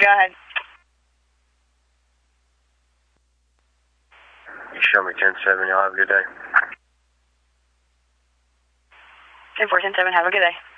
Go ahead. Show me 10-7. Y'all have a good day. 10-4, 10-7. Have a good day.